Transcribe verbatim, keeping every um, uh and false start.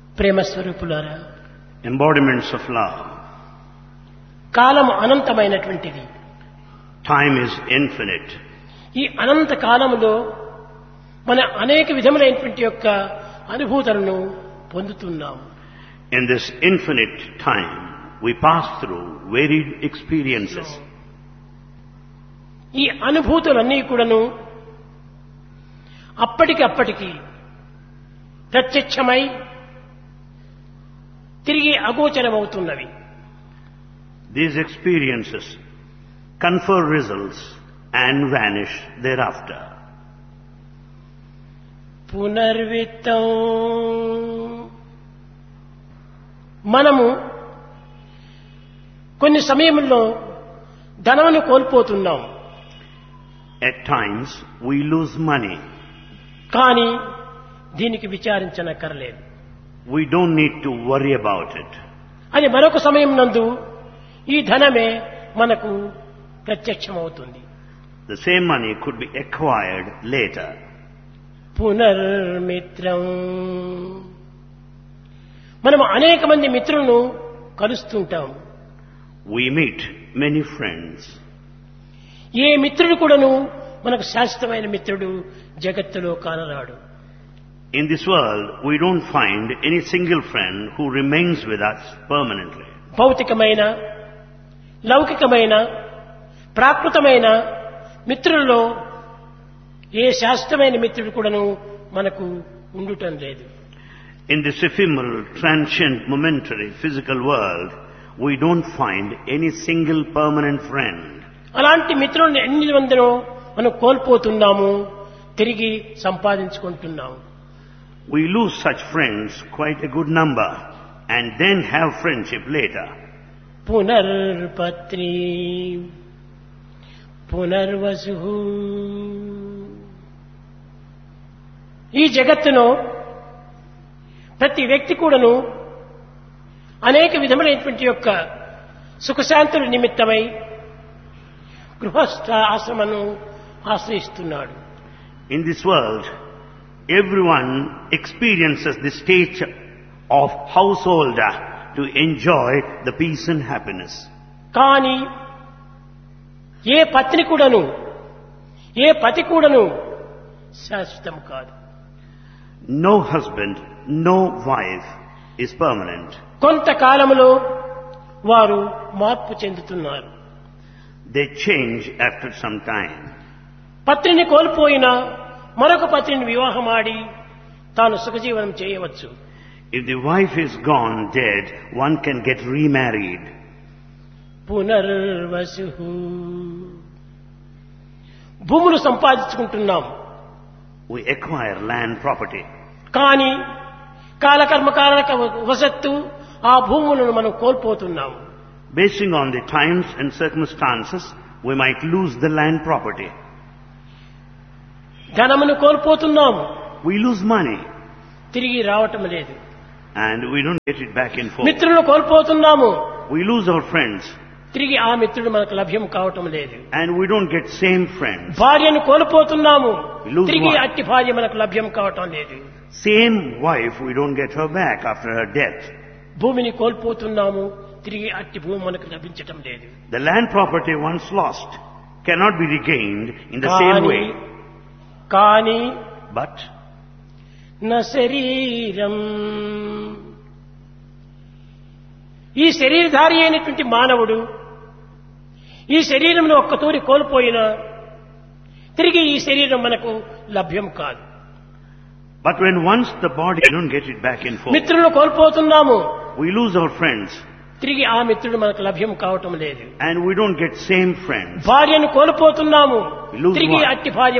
ప్రేమ స్వరూపులారా, embodiments of love. కాలము అనంతమైనటువంటిది. Time is infinite. ఈ అనంత కాలములో మన అనేక విధములైనటువంటి యొక్క అనుభూతులను పొందుతున్నాం. In this infinite time, we pass through varied experiences. ఈ అనుభూతులన్నీ కూడాను అప్పటికి అప్పటికి ప్రత్యక్షమై తిరిగి అగోచరమవుతున్నవి. These experiences confer results and vanish thereafter. పునర్విత్తం. మనము కొన్ని సమయంలో ధనమును కోల్పోతున్నాం. At times, we lose money. కానీ దీనికి విచారించనక్కర్లేదు. We don't need to worry about it. అది మరొక సమయం నందు ఈ ధనమే మనకు ప్రత్యక్షమవుతుంది. The same money could be acquired later. పునర్మిత్రం. మనం అనేక మంది మిత్రులను కలుస్తుంటాం. We meet many friends. ఏ మిత్రుడు కూడాను మనకు శాశ్వతమైన మిత్రుడు జగత్తులో కానరాడు. In this world, we don't find any single friend who remains with us permanently. భౌతికమైన, లౌకికమైన, ప్రాకృతమైన మిత్రులలో ఏ శాశ్వతమైన మిత్రుడు కూడాను మనకు ఉండుటం లేదు. In this ephemeral, transient, momentary, physical world, we don't find any single permanent friend. అలాంటి మిత్రులను ఎన్ని మందినో మనం కోల్పోతున్నాము, తిరిగి సంపాదించుకుంటున్నాము. We lose such friends, quite a good number, and then have friendship later. పునర్పత్రి Punarvasu. ఈ జగత్తులో ప్రతి వ్యక్తి కూడాను అనేక విధములైనటువంటి యొక్క సుఖశాంతుల నిమిత్తమై గృహస్థ ఆశ్రమను ఆశ్రయిస్తున్నాడు. In this world, everyone experiences the state of householder to enjoy the peace and happiness. కానీ ఏ పత్ని కూడాను, ఏ పతి కూడాను శాశ్వతం కాదు. No husband, no wife is permanent. కొంతకాలములో వారు మార్పు చెందుతున్నారు. They change after some time. పత్నిని కోల్పోయినా మరొక పత్నిని వివాహమాడి తాను సుఖజీవనం చేయవచ్చు. If the wife is gone dead, one can get remarried. Punarvasu. భూములు సంపాదించుకుంటున్నాం. We acquire land property. కానీ కాలకర్మ కారక వసత్తు ఆ భూములను మనం కోల్పోతున్నాం. Basing on the times and circumstances, we might lose the land property. ధనమును కోల్పోతున్నాము, We lose money, తిరిగి రావటం లేదు. and we don't get it back in full. మిత్రులను కోల్పోతున్నాము, We lose our friends, తిరిగి ఆ మిత్రుడు మనకు లభ్యం కావటం లేదు. and we don't get same friends. భార్యను కోల్పోతున్నాము, We lose తిరిగి one. అట్టి భార్య మనకు లభ్యం కావటం లేదు. Same wife, we don't get her back after her death. భూమిని కోల్పోతున్నాము, తిరిగి అట్టి భూమి మనకు లభించటం లేదు. The land property once lost cannot be regained in the same కానీ way. కానీ But న శరీరం. ఈ శరీరధారి అయినటువంటి మానవుడు ఈ శరీరంలో ఒక్కతూరి కోల్పోయినా తిరిగి ఈ శరీరం మనకు లభ్యం కాదు. but when once the body, we don't get it back in full. మిత్రులను కోల్పోతున్నాము, We lose our friends, తిరిగి ఆ మిత్రుడు మనకు లభ్యం కావటం లేదు. and we don't get same friends. భార్యను కోల్పోతున్నాము, We lose తిరిగి one. అట్టి భార్య